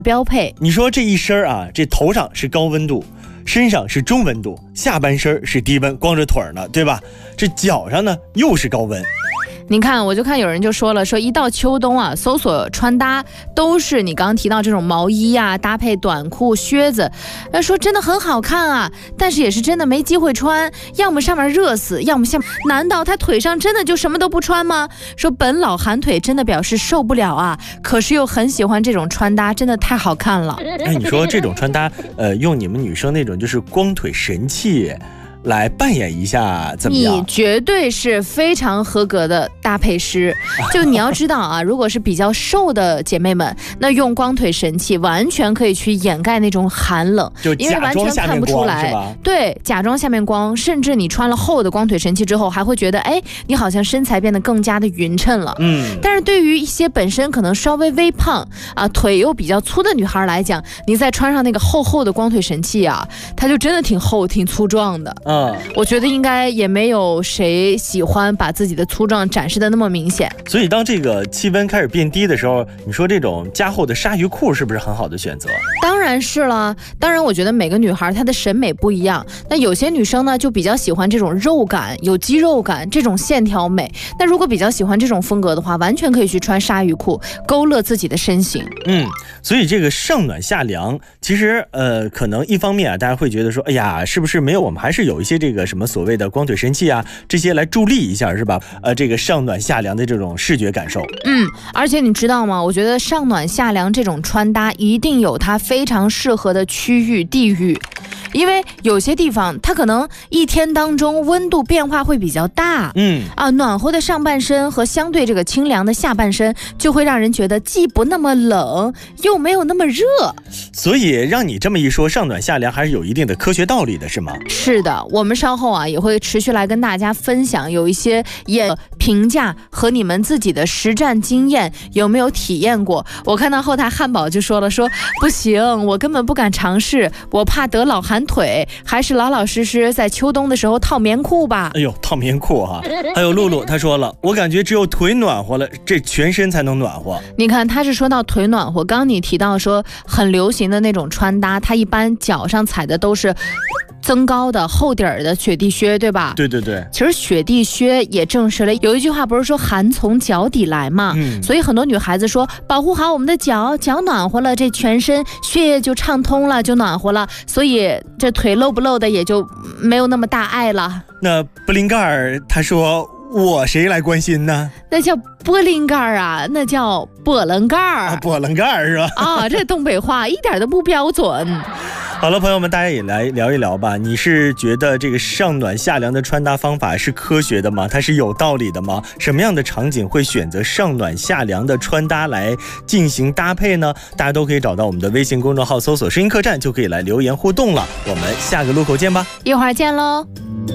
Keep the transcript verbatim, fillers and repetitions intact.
标配。 你说这一身啊，这头上是高温度，身上是中温度，下半身是低温，光着腿呢，对吧？这脚上呢又是高温。 你看，我就看有人就说了，说一到秋冬啊，搜索穿搭都是你刚刚提到这种毛衣啊，搭配短裤、靴子，呃，说真的很好看啊，但是也是真的没机会穿，要么上面热死，要么下面，难道他腿上真的就什么都不穿吗？说本老寒腿真的表示受不了啊，可是又很喜欢这种穿搭，真的太好看了。 哎，你说这种穿搭，呃，用你们女生那种就是光腿神器来扮演一下怎么样？ 你绝对是非常合格的搭配师。就你要知道啊，如果是比较瘦的姐妹们，那用光腿神器完全可以去掩盖那种寒冷， 就因为完全看不出来。对，假装下面光，甚至你穿了厚的光腿神器之后，还会觉得哎，你好像身材变得更加的匀称了。嗯。但是对于一些本身可能稍微微胖啊，腿又比较粗的女孩来讲，你再穿上那个厚厚的光腿神器啊，它就真的挺厚、挺粗壮的。嗯，我觉得应该也没有谁喜欢把自己的粗壮展示的那么明显。 所以当这个气温开始变低的时候，你说这种加厚的鲨鱼裤是不是很好的选择？ 当然是了。当然我觉得每个女孩她的审美不一样，那有些女生呢就比较喜欢这种肉感、有肌肉感，这种线条美。那如果比较喜欢这种风格的话，完全可以去穿鲨鱼裤，勾勒自己的身形。 嗯，所以这个上暖下凉，其实呃，可能一方面啊，大家会觉得说，哎呀，是不是没有我们还是有一些这个什么所谓的光腿神器啊，这些来助力一下，是吧？呃，这个上暖下凉的这种视觉感受。 嗯，而且你知道吗？我觉得上暖下凉这种穿搭一定有它非常适合的区域地域。因为有些地方它可能一天当中温度变化会比较大，嗯啊，暖和的上半身和相对这个清凉的下半身，就会让人觉得既不那么冷，又没有那么热。 所以让你这么一说，上暖下凉还是有一定的科学道理的，是吗？ 是的，我们稍后啊也会持续来跟大家分享，有一些也评价和你们自己的实战经验有没有体验过。我看到后台汉堡就说了，说不行，我根本不敢尝试，我怕得老寒腿，还是老老实实在秋冬的时候套棉裤吧。 哎呦，套棉裤哈、啊！还有露露，她说了，我感觉只有腿暖和了，这全身才能暖和。 你看，她是说到腿暖和，刚刚你提到说很流行的那种穿搭，她一般脚上踩的都是增高的厚底儿的雪地靴，对吧？ 对对对。 其实雪地靴也证实了，有一句话不是说寒从脚底来嘛、嗯、所以很多女孩子说保护好我们的脚，脚暖和了，这全身血液就畅通了，就暖和了，所以这腿露不露的也就没有那么大碍了。 那布林盖尔他说，我谁来关心呢？ 那叫波棱盖儿啊，那叫波棱盖儿啊， 波棱盖儿是吧？ 啊，这东北话一点都不标准。 好了，朋友们，大家也来聊一聊吧。你是觉得这个上暖下凉的穿搭方法是科学的吗？它是有道理的吗？什么样的场景会选择上暖下凉的穿搭来进行搭配呢？大家都可以找到我们的微信公众号，搜索声音客栈，就可以来留言互动了。我们下个路口见吧， 一会儿见喽。